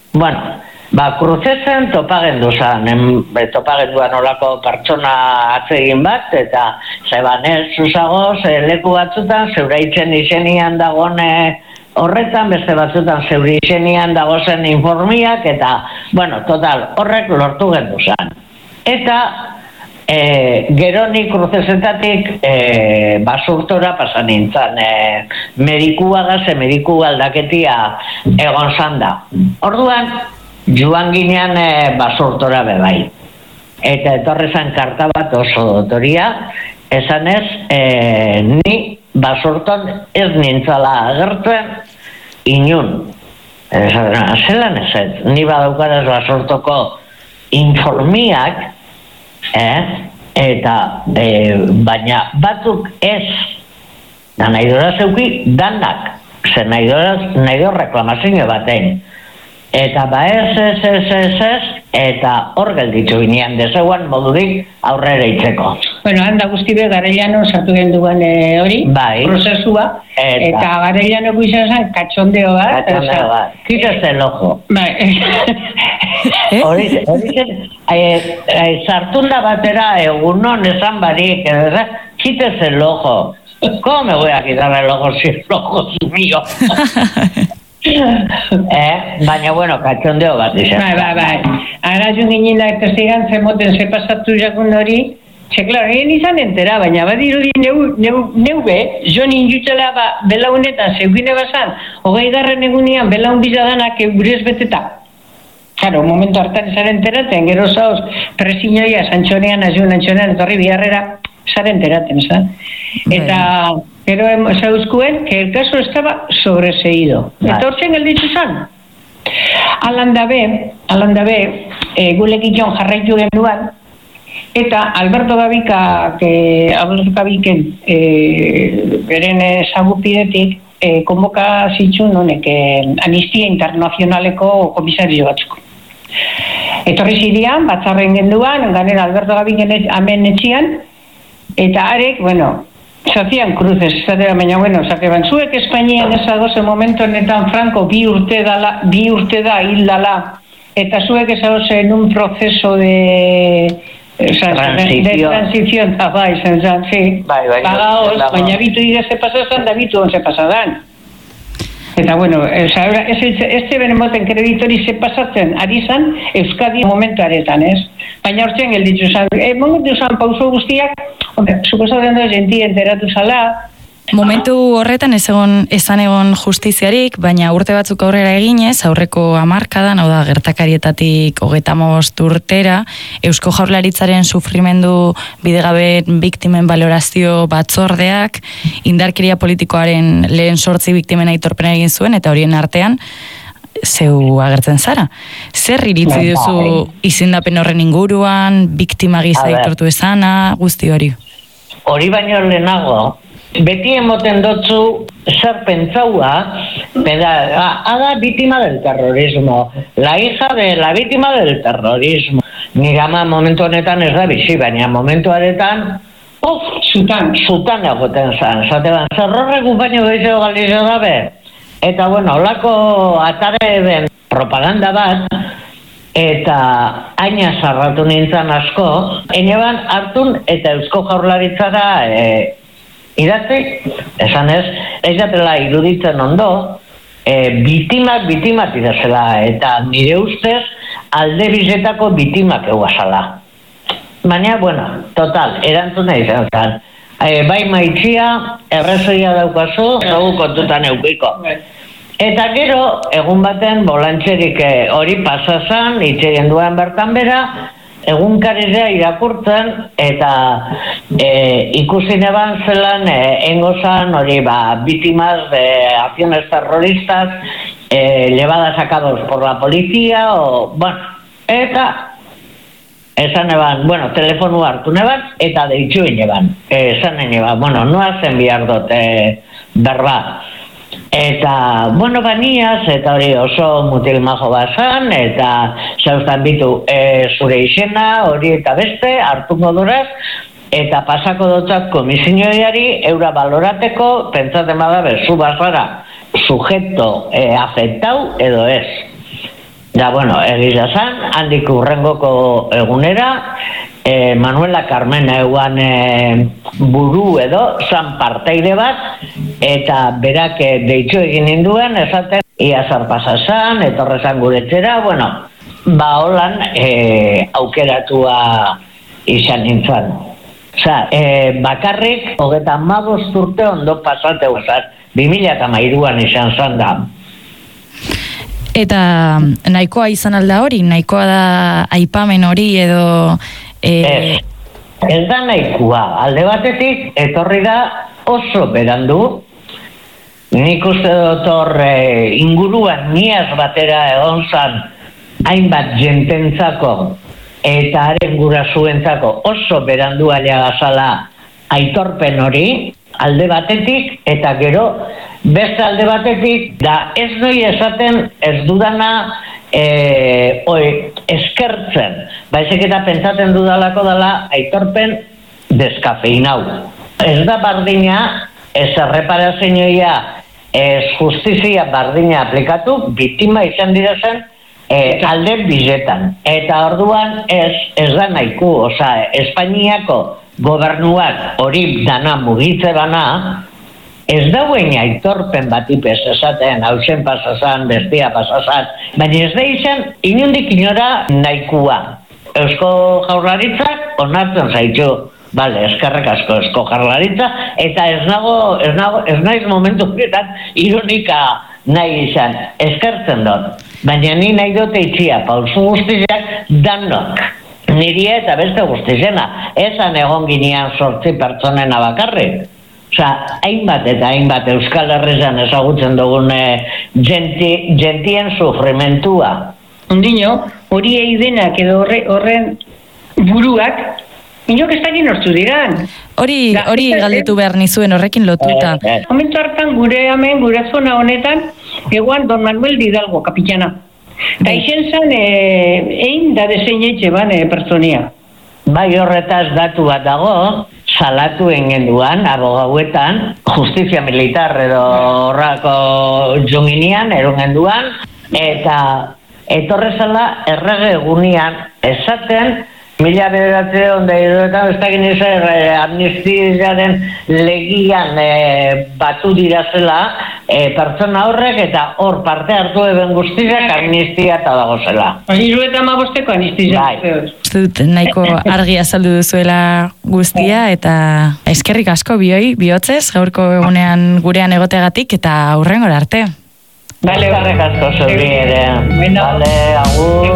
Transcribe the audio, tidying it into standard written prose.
Bueno, kruzezen topagendu zan, topagenduan olako pertsona atzegin bat, eta zebanez zuzagoz leku batzutan zeuraitzen izenian dagoen horretan, beste batzutan zeure izenian dagozen informiak, eta, bueno, total, horrek lortu gendu zan. Eta gero ni kruzezetatik basurtora pasan nintzen, medikua aldaketia egon zan da. Orduan, joan ginean basurtora bebai. Eta etorri zan karta bat oso dotoria, esanez, ni basurton ez nintzala agertzen inun. Zelan ez, ni badaukaraz basurtoko informiak, eta baina batzuk ez, da nahi dora zeuki danak, zer nahi dora reklamazio batein. Eta ez, eta hor gelditzu ginean dezeguan modurik aurrera itzeko. Bueno, handa guzti be Garellano sartu genduan hori, prozesua, eta Garellanoko izan zen katxondeo bat. Quítese el ojo. Bai. Hori sartunda batera egunon esan barik, quítese el ojo. ¿Cómo me voy a quitar el ojo si el ojo es mío? Baina, bueno, katxondeo bat izan. Bai. Ara joan ginen eta zigan zemoten pasatu jakun hori, klaro, egin izan entera, baina badirudi neu be, jo ninjutela belaunetan zeugine bazan, 20. egunean belaun bizadanak eurez beteta. Claro, momentu hartan zaren enteraten, gero zauz, presinoia, santxonean, antxonean, etorri biharrera, zaren enteraten, za? Eta gero zauzkuen, que el caso estaba sobreseído. Eta hortzen gelditzu zan. Alan dabe, gulekik joan jarraitu genduan, eta Alberto Gabiken beren ezagupidetik konboka zitxun honek Amnistia Internazionaleko komisario batzuk. Etorri zidian, batzarren genduan, ganera Alberto Gabiken amen etxian, eta arek, bueno, zazian kruzez, baina, bueno, zakeban, zuek Espainian ezagozen momentu honetan Franco bi urte da hil dala, eta zuek ezagozen un proceso de transición, bai, zen, sí, pagaos, baina bitu ideze pasazan, da bitu onze pasadan. Eta, bueno, este benemoten kreditori ze pasatzen ari zan, Euskadi momentu aretan, ez? Baina hortzen gelditzu zan, momentu zan pauso guztiak, suposatzen da jentia enteratu zala. Momentu horretan esan egon justiziarik, baina urte batzuk aurrera eginez, aurreko hamarkadan, hau da gertakarietatik 35 urtera, Eusko Jaurlaritzaren sufrimendu bidegabe biktimen balorazio batzordeak, indarkeria politikoaren lehen 8 biktimen aitorpena egin zuen, eta horien artean, zeu agertzen zara. Zer iritzi duzu izendapen horren inguruan, biktima gisa aitortu esana, guzti hori? Hori baino lehenago, beti emoten dotzu zer pentsaua, ada víctima del terrorismo, la hija de la víctima del terrorismo. Nire ama momentu honetan ez da bizi, baina momentu honetan, zutan egoten zan. Zateban, zerrorregu baino gehiago galizio dabe. Eta, bueno, holako atare den propaganda bat, eta aina zarratu nintzen asko, eneban hartun eta Eusko Jaurlaritzara idatzi, esan ez jatela iruditzen ondo, bitimak idazela, eta nire ustez alde bizetako bitimak eguazala. Baina, bueno, total, erantzuna izan zen. Bai maitxia, errezoia daukazu, dugu kontutan eukiko. Eta gero, egun baten, bolantxerik hori pasazan, itxegen duen bertan bera, egunkarizea irakurtzen, eta ikusi neban zelan engozan hori víctimas de acciones terroristas llevadas a cabo por la policía, eta esan eban, telefonu hartu neban, eta deitxu ineban. Esan neban, noa zen bihar dut berba. Eta, baniaz, eta hori oso mutil majo bazan, eta zauztan bitu zure izena, hori eta beste, hartuko duraz, eta pasako dutzat komisioiari eura balorateko, pentsatzen bada bezu bazara, sujeto afektau edo ez. Da, bueno, egia zan, handik urrengoko egunera, Manuela Carmena eguan buru edo, zan parteide bat, eta berak deitxo egin ninduen, esaten, ia zarpasa zan, etorrezan guretzera, bueno, holan aukeratua izan nintzen. Bakarrik, 35 urte ondo pasateu zan, 2013an izan zan da. Eta nahikoa izan alda hori? Nahikoa da aipamen hori edo... Ez da nahikoa. Alde batetik, etorri da oso berandu. Nik uste dut inguruan niaz batera egon zan hainbat jententzako eta haren gurasuentzako oso berandu alea gazala aitorpen hori, alde batetik, eta gero beste alde batetik, da ez doi esaten ez dudana eskertzen, baizik eta pentsaten dudalako dela aitorpen deskafeinau. Ez da bardina, ez erreparazioia, ez justizia bardina aplikatu, biktima izan dira zen alde bizetan. Eta orduan ez da nahiko, Espainiako gobernuak hori dana mugitze bana, ez dauen aitorpen batipez esaten, hausen pasazan, bestia pasazan, baina ez da izan inundik inora nahikoa. Eusko Jaurlaritzak onartzen zaitu, bale, eskerrek asko Eusko Jaurlaritza, eta ez naiz momentu horretan ironika nahi izan, eskertzen dut. Baina ni nahi dute itxia, pauzu guztiak danok. Niri eta beste guztizena, esan egon ginean 8 pertsonena bakarrik. Hainbat eta hainbat Euskal Herrian ezagutzen dugun gentien sufrimentua. Ondino, hori eidenak edo horren buruak, inok ez dakit nortzu diran. Hori galdetu behar nizuen horrekin lotuta. Momentu hartan gure zona honetan, eguan Don Manuel Hidalgo, kapitana. Eta izen zan, egin da desein eitxe ban pertsonia. Bai horretaz datu bat dago, salatu engenduan, abogauetan, justizia militar edo horrako junginean, erungenduan, eta etorrezala errege egunian esaten, 1900 ez dakit nizar amnistiaren legian batu dirazela pertsona horrek eta hor parte hartu eben guztiak amnistia eta dago zela. 75 amnistia. Nahiko argi azaldu duzuela guztia eta eskerrik asko bihotzez, gaurko egunean gurean egotegatik eta hurrengora arte. Eskerrik asko zuri ere. Vale, agur.